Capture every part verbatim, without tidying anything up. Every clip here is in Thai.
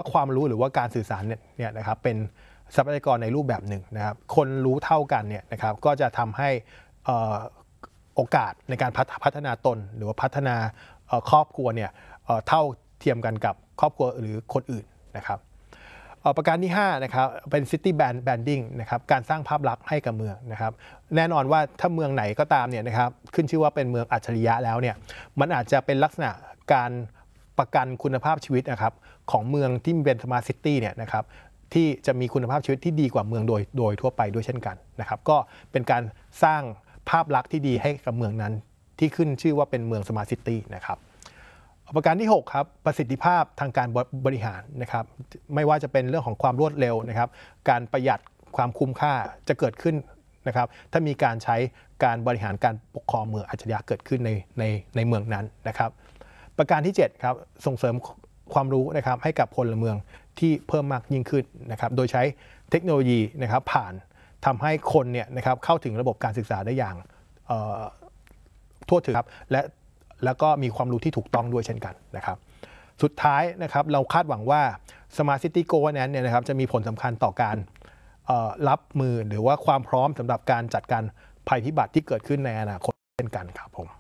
ความรู้หรือว่าการสื่อสารเนี่ยนะครับเป็นทรัพยากรในรูปแบบหนึ่งนะครับคนรู้เท่ากันเนี่ยนะครับก็จะทำให้โอกาสในการพัฒนาตนหรือว่าพัฒนาครอบครัวเนี่ยเท่าเทียมกันกับครอบครัวหรือคนอื่นนะครับประการที่ห้านะครับเป็น City Branding นะครับการสร้างภาพลักษณ์ให้กับเมืองนะครับแน่นอนว่าถ้าเมืองไหนก็ตามเนี่ยนะครับขึ้นชื่อว่าเป็นเมืองอัจฉริยะแล้วเนี่ยมันอาจจะเป็นลักษณะการประกันคุณภาพชีวิตนะครับของเมืองที่เป็น Smart City เนี่ยนะครับที่จะมีคุณภาพชีวิตที่ดีกว่าเมืองโดยโดยทั่วไปด้วยเช่นกันนะครับก็เป็นการสร้างภาพลักษณ์ที่ดีให้กับเมืองนั้นที่ขึ้นชื่อว่าเป็นเมือง Smart City นะครับประการที่หกครับประสิทธิภาพทางการบริหารนะครับไม่ว่าจะเป็นเรื่องของความรวดเร็วนะครับการประหยัดความคุ้มค่าจะเกิดขึ้นนะครับถ้ามีการใช้การบริหารการปกครองเมืองอัจฉริยะเกิดขึ้นในในในเมืองนั้นนะครับประการที่เจ็ดครับส่งเสริมความรู้นะครับให้กับพลเมืองที่เพิ่มมากยิ่งขึ้นนะครับโดยใช้เทคโนโลยีนะครับผ่านทำให้คนเนี่ยนะครับเข้าถึงระบบการศึกษาได้อย่างทั่วถึงครับและแล้วก็มีความรู้ที่ถูกต้องด้วยเช่นกันนะครับสุดท้ายนะครับเราคาดหวังว่า Smart City Governance เนี่ยนะครับจะมีผลสำคัญต่อการรับมือหรือว่าความพร้อมสำหรับการจัดการภัยพิบัติที่เกิดขึ้นในอนาคตเช่นกันครับผม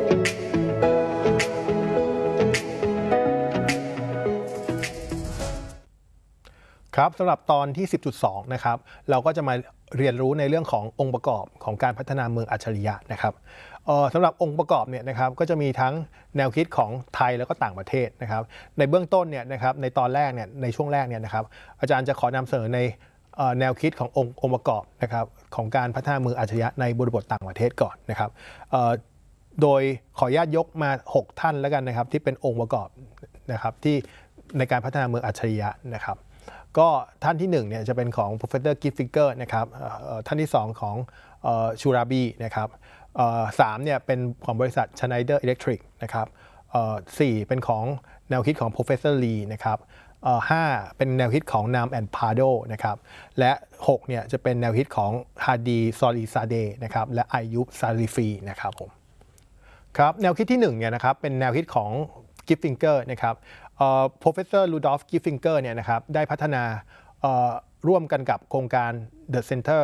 ครับสำหรับตอนที่ สิบจุดสอง นะครับเราก็จะมาเรียนรู้ในเรื่องขององค์ประกอบของการพัฒนาเมืองอัจฉริยะนะครับสำหรับองค์ประกอบเนี่ยนะครับก็จะมีทั้งแนวคิดของไทยแล้วก็ต่างประเทศนะครับในเบื้องต้นเนี่ยนะครับในตอนแรกเนี่ยในช่วงแรกเนี่ยนะครับอาจารย์จะขอนำเสนอในแนวคิดขององค์องค์ประกอบนะครับของการพัฒนาเมืองอัจฉริยะในบริบทต่างประเทศก่อนนะครับโดยขออนุญาตยกมาหกท่านแล้วกันนะครับที่เป็นองค์ประกอบนะครับที่ในการพัฒนาเมืองอัจฉริยะนะครับก็ท่านที่หนึ่งเนี่ยจะเป็นของ Professor Giftfinger นะครับท่านที่สองของชูราบีนะครับสามเนี่ยเป็นของบริษัท Schneider Electric นะครับสี่เป็นของแนวคิดของ Professor Lee นะครับห้าเป็นแนวคิดของ Nam and Pardo นะครับและหกเนี่ยจะเป็นแนวคิดของ Hadi Zorisade นะครับและ Ayub Sarifi นะครับผมครับแนวคิดที่หนึ่งเนี่ยนะครับเป็นแนวคิดของ Giftfinger นะครับ Professor Rudolf Giftfinger เนี่ยนะครับได้พัฒนาร่วมกันกับโครงการ The Center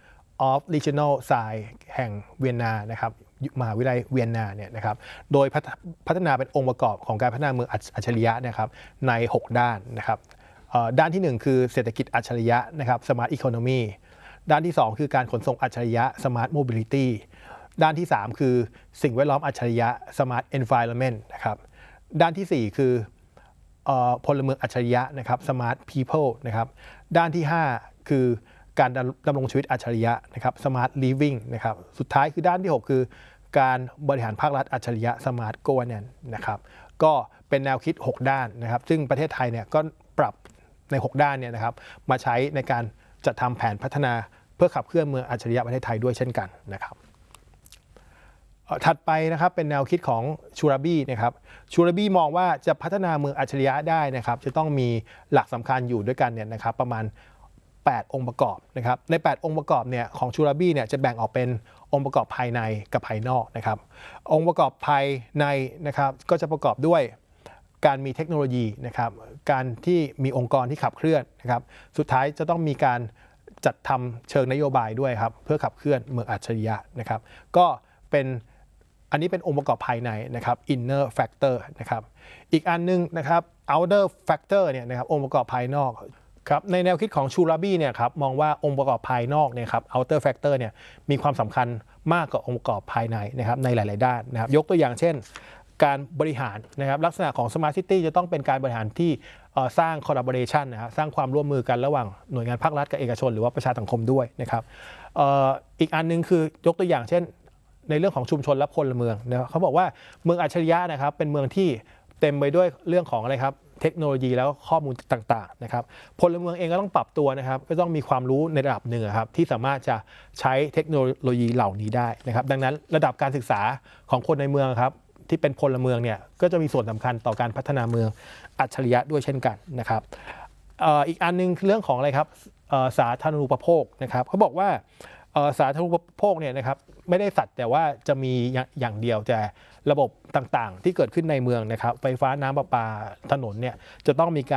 of Regional Science แห่งเวียนนานะครับมหาวิทยาลัยเวียนนาเนี่ยนะครับโดยพัฒนาเป็นองค์ประกอบของการพัฒนาเมืองอัจฉริยะนะครับในหกด้านนะครับด้านที่หนึ่งคือเศรษฐกิจอัจฉริยะนะครับ Smart Economy ด้านที่สองคือการขนส่งอัจฉริยะ Smart Mobility ด้านที่สามคือสิ่งแวดล้อมอัจฉริยะ Smart Environment นะครับด้านที่สี่คือพลเมืองอัจฉริยะนะครับ Smart People นะครับด้านที่ห้าคือการดำรงชีวิตอัจฉริยะนะครับ Smart Living นะครับสุดท้ายคือด้านที่หกคือการบริหารภาครัฐอัจฉริยะ Smart Governance นะครับก็เป็นแนวคิดหกด้านนะครับซึ่งประเทศไทยเนี่ยก็ปรับในหกด้านเนี่ยนะครับมาใช้ในการจัดทำแผนพัฒนาเพื่อขับเคลื่อนเมืองอัจฉริยะประเทศไทยด้วยเช่นกันนะครับถัดไปนะครับเป็นแนวคิดของชูราบีนะครับชูราบีมองว่าจะพัฒนาเมืองอัจฉริยะได้นะครับจะต้องมีหลักสำคัญอยู่ด้วยกันเนี่ยนะครับประมาณแปดองค์ประกอบนะครับในแปดองค์ประกอบเนี่ยของชูราบีเนี่ยจะแบ่งออกเป็นองค์ประกอบภายในกับภายนอกนะครับองค์ประกอบภายในนะครับก็จะประกอบด้วยการมีเทคโนโลยีนะครับการที่มีองค์กรที่ขับเคลื่อนนะครับสุดท้ายจะต้องมีการจัดทำเชิงนโยบายด้วยครับเพื่อขับเคลื่อนเมืองอัจฉริยะนะครับก็เป็นอันนี้เป็นองค์ประกอบภายในนะครับ inner factor นะครับอีกอันนึงนะครับ outer factor เนี่ยนะครับองค์ประกอบภายนอกครับในแนวคิดของชูราบีเนี่ยครับมองว่าองค์ประกอบภายนอกเนี่ยครับ outer factor เนี่ยมีความสำคัญมากกว่าองค์ประกอบภายในนะครับในหลายๆด้านนะครับยกตัวอย่างเช่นการบริหารนะครับลักษณะของ Smart City จะต้องเป็นการบริหารที่สร้าง collaboration นะครับสร้างความร่วมมือกันระหว่างหน่วยงานภาครัฐกับเอกชนหรือว่าประชาสังคมด้วยนะครับ อ, อีกอันนึงคือยกตัวอย่างเช่นในเรื่องของชุมชนและพลเมืองนะเขาบอกว่าเมืองอัจฉริยะนะครับเป็นเมืองที่เต็มไปด้วยเรื่องของอะไรครับเทคโนโลยีแล้วข้อมูลต่างๆนะครับพลเมืองเองก็ต้องปรับตัวนะครับก็ต้องมีความรู้ในระดับหนึ่งครับที่สามารถจะใช้เทคโนโลยีเหล่านี้ได้นะครับดังนั้นระดับการศึกษาของคนในเมืองครับที่เป็นพลเมืองเนี่ยก็จะมีส่วนสำคัญต่อการพัฒนาเมืองอัจฉริยะด้วยเช่นกันนะครับ อ, อีกอันนึงเรื่องของอะไรครับสาธารณูปโภคนะครับเขาบอกว่าสาธารณูปโภคเนี่ยนะครับไม่ได้สัตว์แต่ว่าจะมีอย่างเดียวแต่ระบบต่างๆที่เกิดขึ้นในเมืองนะครับไฟฟ้าน้ำประปาถนนเนี่ยจะต้องมีการ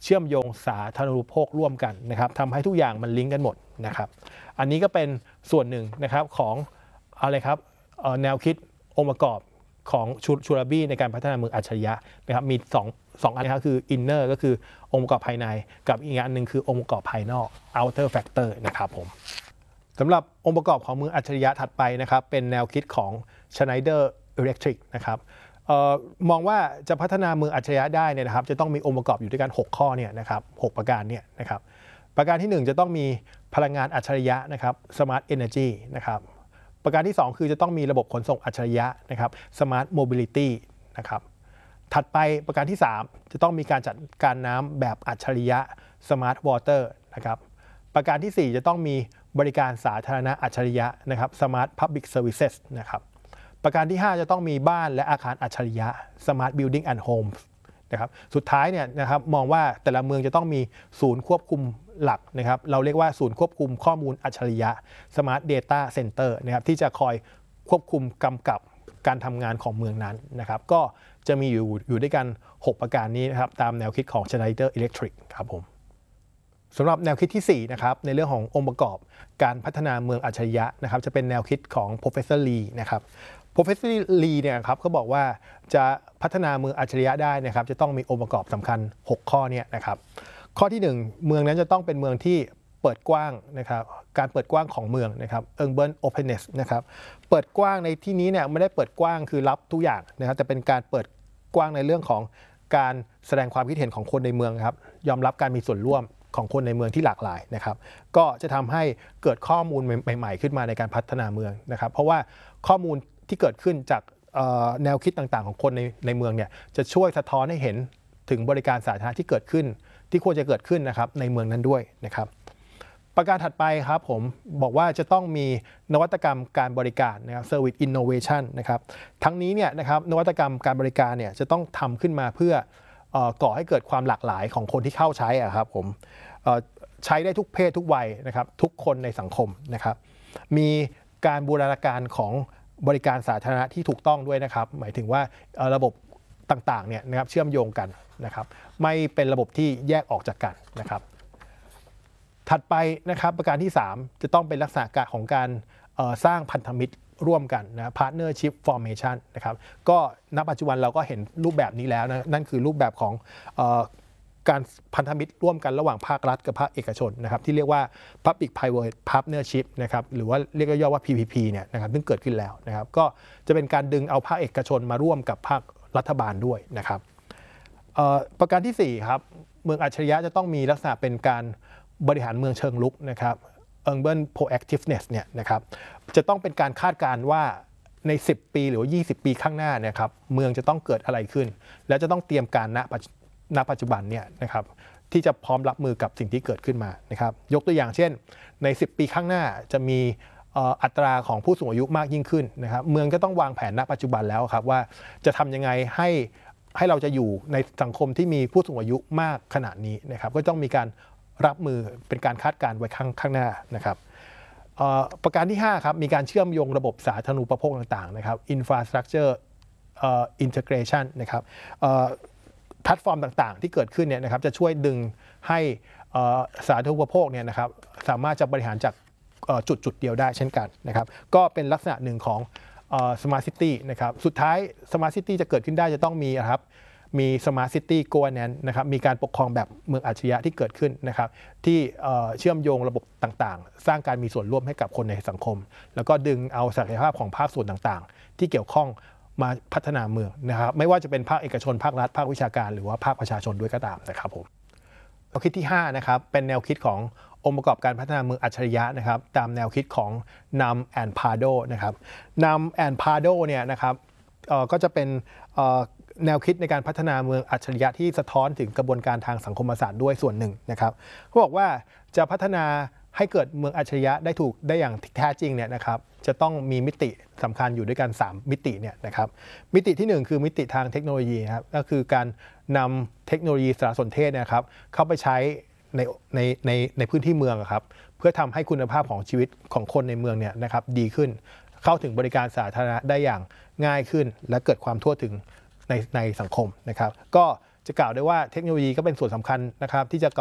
เชื่อมโยงสาธารณูปโภคร่วมกันนะครับทำให้ทุกอย่างมันลิงก์กันหมดนะครับอันนี้ก็เป็นส่วนหนึ่งนะครับของอะไรครับแนวคิดองค์ประกอบของชูราบี้ในการพัฒนาเมืองอัจฉริยะนะครับมีสองสองอันนะครับคือ inner ก็คือองค์ประกอบภายในกับอีกอันหนึ่งคือองค์ประกอบภายนอก outer factor นะครับผมสำหรับองค์ประกอบของเมืองอัจฉริยะถัดไปนะครับเป็นแนวคิดของ Schneider Electric นะครับเอ่อมองว่าจะพัฒนาเมืองอัจฉริยะได้เนี่ยนะครับจะต้องมีองค์ประกอบอยู่ด้วยกันหกข้อเนี่ยนะครับหกประการเนี่ยนะครับประการที่หนึ่งจะต้องมีพลังงานอัจฉริยะนะครับ Smart Energy นะครับประการที่สองคือจะต้องมีระบบขนส่งอัจฉริยะนะครับ Smart Mobility นะครับถัดไปประการที่สามจะต้องมีการจัดการน้ำแบบอัจฉริยะ Smart Water นะครับประการที่สี่จะต้องมีบริการสาธารณะอัจฉริยะนะครับ Smart Public Services นะครับประการที่ห้าจะต้องมีบ้านและอาคารอัจฉริยะ Smart Building and Homes นะครับสุดท้ายเนี่ยนะครับมองว่าแต่ละเมืองจะต้องมีศูนย์ควบคุมหลักนะครับเราเรียกว่าศูนย์ควบคุมข้อมูลอัจฉริยะ Smart Data Center นะครับที่จะคอยควบคุมกำกับการทำงานของเมืองนั้นนะครับก็จะมีอยู่อยู่ด้วยกันหกประการนี้นะครับตามแนวคิดของ Schneider Electric ครับผมสำหรับแนวคิดที่สี่นะครับในเรื่องขององค์ประกอบการพัฒนาเมืองอัจฉริยะนะครับจะเป็นแนวคิดของ Professor Lee นะครับ Professor Lee เนี่ยครับเขาบอกว่าจะพัฒนาเมืองอัจฉริยะได้นะครับจะต้องมีองค์ประกอบสำคัญหกข้อเนี่ยนะครับข้อที่หนึ่งเมืองนั้นจะต้องเป็นเมืองที่เปิดกว้างนะครับการเปิดกว้างของเมืองนะครับ urban openness นะครับเปิดกว้างในที่นี้เนี่ยไม่ได้เปิดกว้างคือรับทุกอย่างนะครับแต่เป็นการเปิดกว้างในเรื่องของการแสดงความคิดเห็นของคนในเมืองครับยอมรับการมีส่วนร่วมของคนในเมืองที่หลากหลายนะครับก็จะทำให้เกิดข้อมูลใหม่ๆขึ้นมาในการพัฒนาเมืองนะครับเพราะว่าข้อมูลที่เกิดขึ้นจากแนวคิดต่างๆของคนในในเมืองเนี่ยจะช่วยสะท้อนให้เห็นถึงบริการสาธารณะที่เกิดขึ้นที่ควรจะเกิดขึ้นนะครับในเมืองนั้นด้วยนะครับประการถัดไปครับผมบอกว่าจะต้องมีนวัตกรรมการบริการนะครับ Service Innovation นะครับทั้งนี้เนี่ยนะครับนวัตกรรมการบริการเนี่ยจะต้องทำขึ้นมาเพื่อก่อให้เกิดความหลากหลายของคนที่เข้าใช้อะครับผมใช้ได้ทุกเพศทุกวัยนะครับทุกคนในสังคมนะครับมีการบูรณาการของบริการสาธารณะที่ถูกต้องด้วยนะครับหมายถึงว่าระบบต่างๆเนี่ยนะครับเชื่อมโยงกันนะครับไม่เป็นระบบที่แยกออกจากกันนะครับถัดไปนะครับประการที่สามจะต้องเป็นลักษณะของการสร้างพันธมิตรร่วมกันนะ partnership formation นะครับก็ณปัจจุบันเราก็เห็นรูปแบบนี้แล้วนะนั่นคือรูปแบบของเอ่อการพันธมิตรร่วมกันระหว่างภาครัฐกับภาคเอกชนนะครับที่เรียกว่า public private partnership นะครับหรือว่าเรียกย่อว่า พี พี พี เนี่ยนะครับซึ่งเกิดขึ้นแล้วนะครับก็จะเป็นการดึงเอาภาคเอกชนมาร่วมกับภาครัฐบาลด้วยนะครับประการที่สี่ครับเมืองอัจฉริยะจะต้องมีลักษณะเป็นการบริหารเมืองเชิงรุกนะครับ urban proactiveness เนี่ยนะครับจะต้องเป็นการคาดการณ์ว่าในสิบปีหรือว่ายี่สิบปีข้างหน้าเนี่ยครับเมืองจะต้องเกิดอะไรขึ้นและจะต้องเตรียมการณณปัจจุบันเนี่ยนะครับที่จะพร้อมรับมือกับสิ่งที่เกิดขึ้นมานะครับยกตัวอย่างเช่นในสิบปีข้างหน้าจะมีอัตราของผู้สูงอายุมากยิ่งขึ้นนะครับเมืองก็ต้องวางแผนณปัจจุบันแล้วครับว่าจะทำยังไงให้ให้เราจะอยู่ในสังคมที่มีผู้สูงอายุมากขนาดนี้นะครับก็ต้องมีการรับมือเป็นการคาดการณ์ไว้ข้างข้างหน้านะครับประการที่ห้าครับมีการเชื่อมโยงระบบสาธารณูปโภคต่างๆนะครับ infrastructure integration นะครับแพลตฟอร์มต่างๆที่เกิดขึ้นเนี่ยนะครับจะช่วยดึงให้สาธารณูปโภคเนี่ยนะครับสามารถจะบริหารจากจุดจุดเดียวได้เช่นกันนะครับก็เป็นลักษณะหนึ่งของ Smart City นะครับสุดท้าย Smart City จะเกิดขึ้นได้จะต้องมีนะครับมี Smart City Governance นะครับมีการปกครองแบบเมืองอัจฉริยะที่เกิดขึ้นนะครับที่เชื่อมโยงระบบต่างๆสร้างการมีส่วนร่วมให้กับคนในสังคมแล้วก็ดึงเอาศักยภาพของภาคส่วนต่างๆที่เกี่ยวข้องมาพัฒนาเมืองนะครับไม่ว่าจะเป็นภาคเอกชนภาครัฐภาควิชาการหรือว่าภาคประชาชนด้วยก็ตามนะครับผมแนวคิดที่ห้านะครับเป็นแนวคิดขององค์ประกอบการพัฒนาเมืองอัจฉริยะนะครับตามแนวคิดของ Num and Pardo นะครับ Num and Pardo เนี่ยนะครับก็จะเป็นแนวคิดในการพัฒนาเมืองอัจฉริยะที่สะท้อนถึงกระบวนการทางสังคมศาสตร์ด้วยส่วนหนึ่งนะครับเขาบอกว่าจะพัฒนาให้เกิดเมืองอัจฉริยะได้ถูกได้อย่างแท้จริงเนี่ยนะครับจะต้องมีมิติสำคัญอยู่ด้วยกันสามมิติเนี่ยนะครับมิติที่หนึ่งคือมิติทางเทคโนโลยีครับก็คือการนำเทคโนโลยีสารสนเทศนะครับเข้าไปใช้ในในในในพื้นที่เมืองครับเพื่อทำให้คุณภาพของชีวิตของคนในเมืองเนี่ยนะครับดีขึ้นเข้าถึงบริการสาธารณะได้อย่างง่ายขึ้นและเกิดความทั่วถึงในในสังคมนะครับก็จะกล่าวได้ว่าเทคโนโลยีก็เป็นส่วนสำคัญนะครับที่จะ